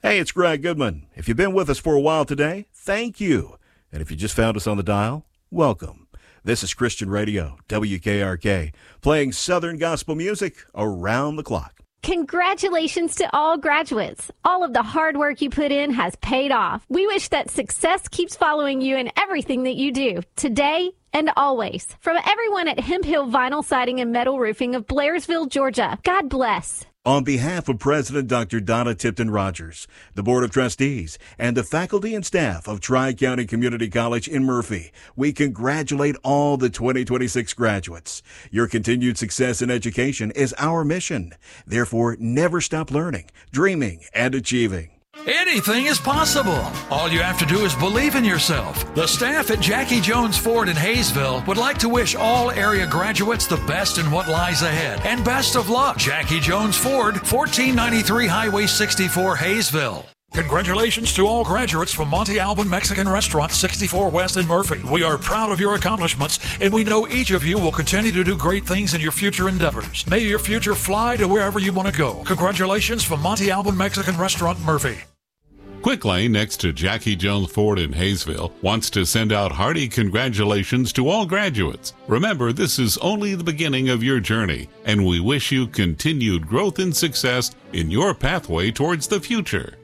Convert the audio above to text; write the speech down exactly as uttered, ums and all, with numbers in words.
Hey, it's Greg Goodman. If you've been with us for a while today, thank you. And if you just found us on the dial, welcome. This is Christian Radio, W K R K, playing Southern gospel music around the clock. Congratulations to all graduates. All of the hard work you put in has paid off. We wish that success keeps following you in everything that you do, today and always. From everyone at Hemp Hill Vinyl Siding and Metal Roofing of Blairsville, Georgia, God bless. On behalf of President Doctor Donna Tipton Rogers, the Board of Trustees, and the faculty and staff of Tri-County Community College in Murphy, we congratulate all the twenty twenty-six graduates. Your continued success in education is our mission. Therefore, never stop learning, dreaming, and achieving. Anything is possible. All you have to do is believe in yourself. The staff at Jackie Jones Ford in Hayesville would like to wish all area graduates the best in what lies ahead. And best of luck. Jackie Jones Ford, fourteen ninety-three Highway sixty-four, Hayesville. Congratulations to all graduates from Monte Alban Mexican Restaurant, sixty-four West in Murphy. We are proud of your accomplishments, and we know each of you will continue to do great things in your future endeavors. May your future fly to wherever you want to go. Congratulations from Monte Alban Mexican Restaurant, Murphy. Quick Lane, next to Jackie Jones Ford in Hayesville, wants to send out hearty congratulations to all graduates. Remember, this is only the beginning of your journey, and we wish you continued growth and success in your pathway towards the future.